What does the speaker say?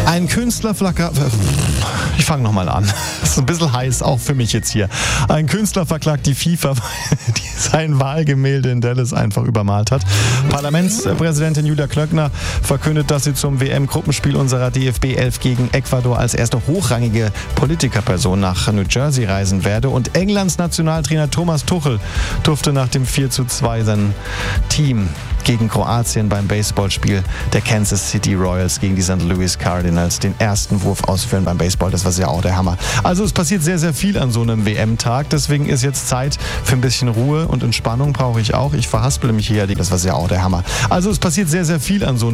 Ein Künstler Ich fange nochmal an. Das ist ein bisschen heiß, auch für mich jetzt hier. Ein Künstler verklagt die FIFA, weil die sein Wahlgemälde in Dallas einfach übermalt hat. Parlamentspräsidentin Julia Klöckner verkündet, dass sie zum WM-Gruppenspiel unserer DFB 11 gegen Ecuador als erste hochrangige Politikerperson nach New Jersey reisen werde. Und Englands Nationaltrainer Thomas Tuchel durfte nach dem 4:2 sein Team gegen Kroatien beim Baseballspiel der Kansas City Royals gegen die St. Louis Cardinals den ersten Wurf ausführen beim Baseball. Das war ja auch der Hammer. Also es passiert sehr, sehr viel an so einem WM-Tag. Deswegen ist jetzt Zeit für ein bisschen Ruhe und Entspannung brauche ich auch. Ich verhaspele mich hier. Das war ja auch der Hammer. Also es passiert sehr, sehr viel an so einem